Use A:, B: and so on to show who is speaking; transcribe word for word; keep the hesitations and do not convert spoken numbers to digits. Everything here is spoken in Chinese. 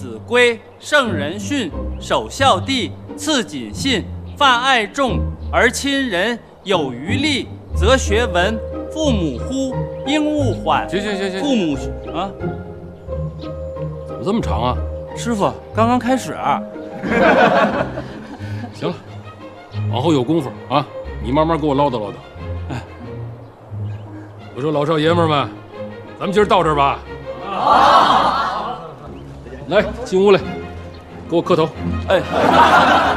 A: 子规，圣人训，首孝悌，次谨信，泛爱众，而亲仁，有余力，则学文。父母呼，应勿缓。
B: 行行行行，
A: 父母啊，
B: 怎么这么长啊？
A: 师傅刚刚开始。
B: 行了，往后有功夫啊，你慢慢给我唠叨唠叨。哎，我说老少爷们儿们，咱们今儿到这儿吧。好，来进屋来，给我磕头。
A: 哎。